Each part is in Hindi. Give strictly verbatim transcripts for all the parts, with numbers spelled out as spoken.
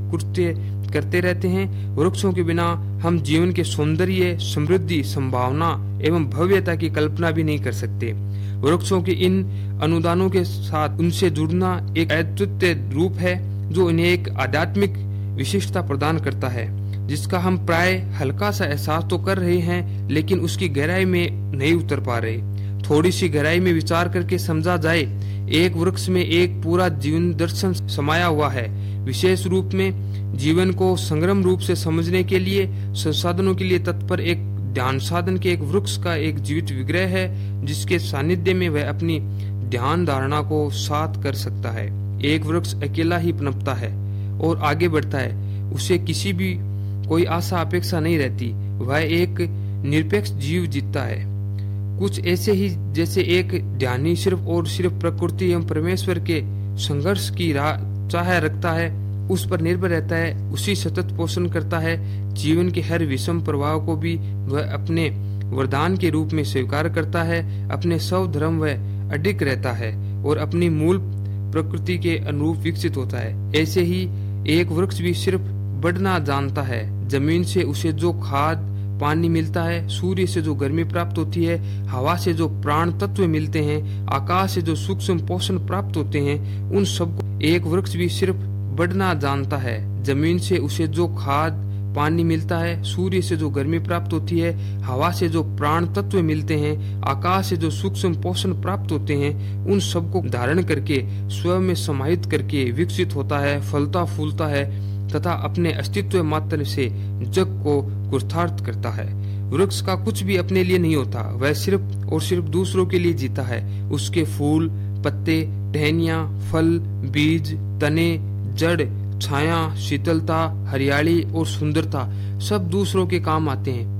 कृत्य करते रहते हैं। वृक्षों के बिना हम जीवन के सौंदर्य, समृद्धि, संभावना एवं भव्यता की कल्पना भी नहीं कर सकते। वृक्षों के इन अनुदानों के साथ उनसे जुड़ना एक अद्वितीय रूप है जो इन्हें एक आध्यात्मिक विशिष्टता प्रदान करता है, जिसका हम प्राय हल्का सा एहसास तो कर रहे हैं, लेकिन उसकी गहराई में नहीं उतर पा रहे। थोड़ी सी गहराई में विचार करके समझा जाए, एक वृक्ष में एक पूरा जीवन दर्शन समाया हुआ है। विशेष रूप में जीवन को संग्रम रूप से समझने के लिए, संसाधनों के लिए तत्पर एक ध्यान साधन के एक वृक्ष का एक जीवित विग्रह है, जिसके सानिध्य में वह अपनी ध्यान धारणा को साथ कर सकता है। एक वृक्ष अकेला ही पनपता है और आगे बढ़ता है, उसे किसी भी कोई आशा अपेक्षा नहीं रहती। वह एक निरपेक्ष जीव जीता है, कुछ ऐसे ही जैसे एक ध्यानी सिर्फ और सिर्फ प्रकृति एवं परमेश्वर के संघर्ष की राह चाह रखता है, उस पर निर्भर रहता है, उसी सतत पोषण करता है। जीवन के हर विषम प्रभाव को भी वह अपने वरदान के रूप में स्वीकार करता है। अपने स्व धर्म वह अडिग रहता है और अपनी मूल प्रकृति के अनुरूप विकसित होता है। ऐसे ही एक वृक्ष भी सिर्फ बढ़ना जानता है। जमीन से उसे जो खाद पानी मिलता है, सूर्य से जो गर्मी प्राप्त होती है, हवा से जो प्राण तत्व मिलते हैं, आकाश से जो सूक्ष्म पोषण प्राप्त होते हैं, उन सबको एक वृक्ष भी सिर्फ बढ़ना जानता है। जमीन से उसे जो खाद पानी मिलता है, सूर्य से जो गर्मी प्राप्त होती है, हवा से जो प्राण तत्व मिलते हैं, आकाश से जो सूक्ष्म पोषण प्राप्त होते हैं, उन सबको धारण करके स्वयं में समाहित करके विकसित होता है, फलता फूलता है तथा अपने अस्तित्व मात्र से जग को कृतार्थ करता है। वृक्ष का कुछ भी अपने लिए नहीं होता, वह सिर्फ और सिर्फ दूसरों के लिए जीता है। उसके फूल, पत्ते, टहनियां, फल, बीज, तने, जड़, छाया, शीतलता, हरियाली और सुंदरता सब दूसरों के काम आते हैं।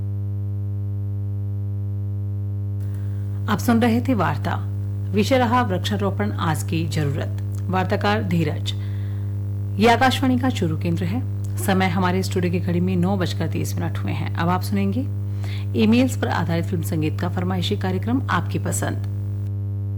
आप सुन रहे थे वार्ता, विषय रहा वृक्षारोपण आज की जरूरत। वार्ताकार धीरज। ये आकाशवाणी का चूरू केंद्र है। समय हमारे स्टूडियो की घड़ी में नौ बजकर तीस मिनट हुए हैं। अब आप सुनेंगे ईमेल्स पर आधारित फिल्म संगीत का फरमाइशी कार्यक्रम आपकी पसंद।